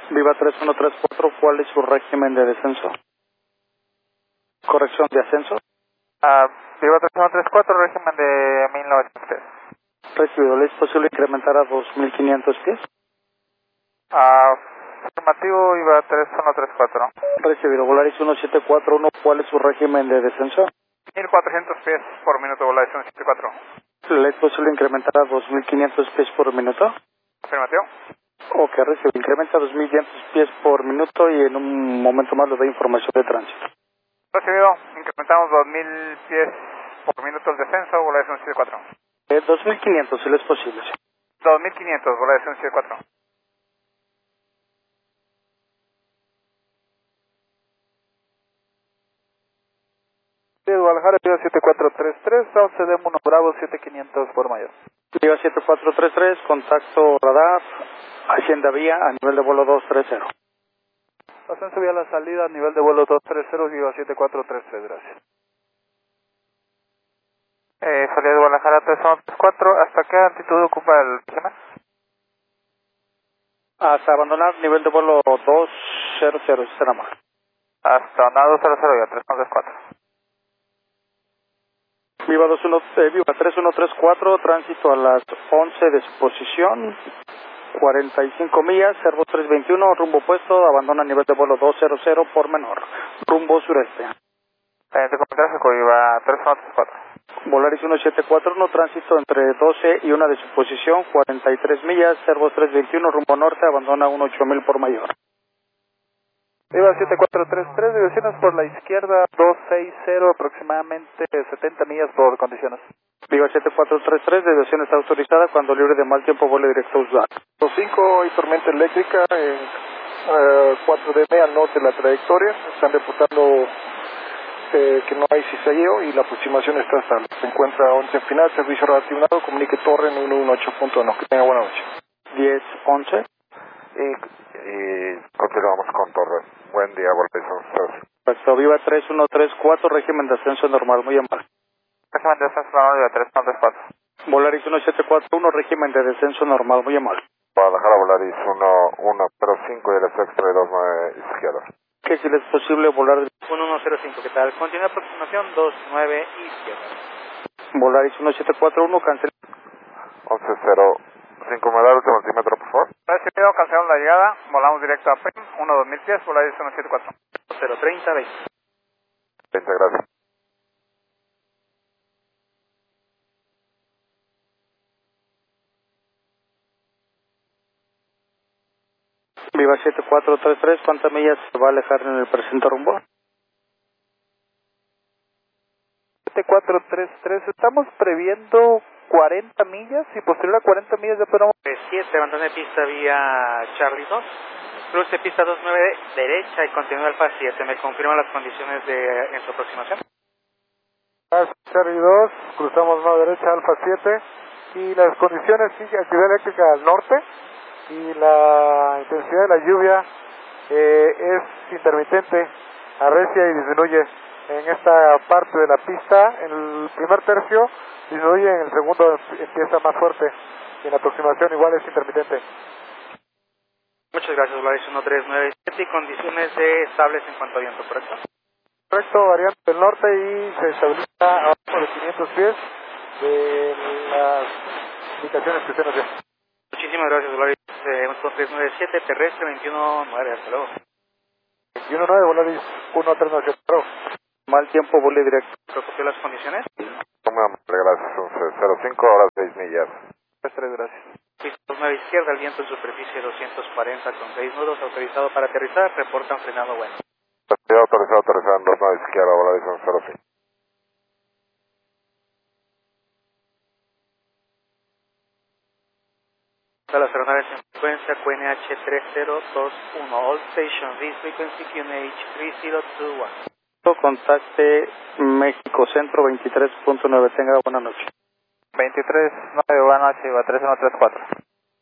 Viva 3134, ¿cuál es su régimen de descenso? Corrección de ascenso. Viva 3134, régimen de 1903. Recibido, ¿le es posible incrementar a 2500 pies? Afirmativo, Viva 3134. Recibido, Volaris 1741, ¿cuál es su régimen de descenso? 1400 pies por minuto, Volaris 174. ¿Le es posible incrementar a 2500 pies por minuto? Afirmativo. Ok, recibe, incrementa a 2500 pies por minuto y en un momento más le doy información de tránsito. Recibido, incrementamos 2000 pies por minuto el descenso, Volaris 174. 2500, si le es posible, sí. 2500, Volaris 174. Guadalajara, Viva 7433, South CDM 1 Bravo 7500 por mayor. Viva 7433, contacto radar, Hacienda Vía a nivel de vuelo 230. Ascenso vía la salida a nivel de vuelo 230, Viva 7433, gracias. Salida de Guadalajara 3134, ¿hasta qué altitud ocupa el sistema? Hasta abandonar nivel de vuelo 200, será más. Hasta andar 200 ya, 3134. Viva 3134, tránsito a las 11 de su posición, 45 millas, Servo 321, rumbo opuesto, abandona nivel de vuelo 200 por menor, rumbo sureste. De tráfico, Viva 3134. Volaris 1741, tránsito entre 12 y 1 de su posición, 43 millas, Servo 321, rumbo norte, abandona 8000 por mayor. Viva 7433, direcciones por la izquierda, 260, aproximadamente 70 millas por condiciones. Viva 7433, dirección está autorizada, cuando libre de mal tiempo vuele directo a Uslar. 5 hay tormenta eléctrica en 4DM al norte de la trayectoria, están reportando que no hay cizalleo y la aproximación está estable. Se encuentra 11 final, servicio relacionado, comunique torre en 118.1. Que tenga buena noche. 10-11. Y continuamos con torre. Buen día, Volaris. Perfecto, Viva 3134, régimen de ascenso normal, muy amable. Régimen de descenso normal, Viva 3134. Volaris 1741, régimen de descenso normal, muy amable. Guadalajara, Volaris 1105 y el extra 29 izquierda. Que si les es posible volar 1105, ¿qué tal? Continúa aproximación 29 izquierda. Volaris 1741, cancel. 1105, ¿me da el último altímetro, por favor? Recibido, cancelamos la llegada, volamos directo a PEM, 1-2000 pies, Volaris 174. 030, 20. 20, gracias. Viva 7433, ¿cuántas millas se va a alejar en el presente rumbo? 7433, estamos previendo 40 millas y posterior a 40 millas ya podemos... 7, abandone pista vía Charlie 2, cruce pista 29 derecha y continúa Alfa 7. ¿Me confirman las condiciones en su aproximación? Charlie 2, cruzamos mano derecha Alfa 7 y las condiciones sigue actividad eléctrica al norte y la intensidad de la lluvia es intermitente, arrecia y disminuye en esta parte de la pista. En el primer tercio disminuye, en el segundo empieza más fuerte y en la aproximación igual es intermitente. Muchas gracias, Volaris 1397 y condiciones estables en cuanto a viento, ¿correcto? Correcto, variante del norte y se estabiliza abajo de 500 pies de las indicaciones que usted nos dio. Muchísimas gracias, Volaris 1397, terrestre 219, hasta luego. 219, Volaris 1397. Mal tiempo, vuele directo. ¿Recogió las condiciones? Muy amable, gracias. 05, ahora 6 millas. 3, gracias. Pista 29 izquierda, el viento en superficie 240 con 6 nudos, autorizado para aterrizar, reportan frenado bueno. Autorizado en 29 izquierda, Volaris 05. A las aeronaves en frecuencia QNH 3021, all stations, this frequency QNH 3021. Contacte México Centro 23.9, tenga buena noche. 23.9, buenas noches, Iba 3134.